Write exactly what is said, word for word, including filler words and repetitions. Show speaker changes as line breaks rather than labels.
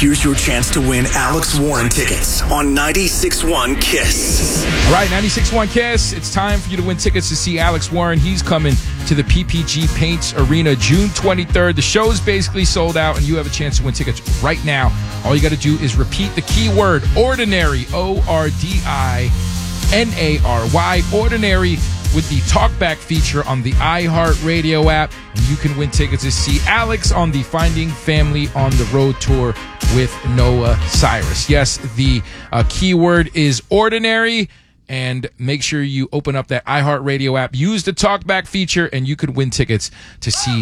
Here's your chance to win Alex Warren tickets on ninety-six point one KISS.
All right, ninety-six point one KISS. It's time for you to win tickets to see Alex Warren. He's coming to the P P G Paints Arena June twenty-third. The show's basically sold out, and you have a chance to win tickets right now. All you got to do is repeat the keyword ordinary, O R D I N A R Y, ordinary, with the talkback feature on the iHeartRadio app, and you can win tickets to see Alex on the Finding Family on the Road tour with Noah Cyrus. Yes, the uh, keyword is ordinary, and make sure you open up that iHeartRadio app, use the talkback feature, and you could win tickets to see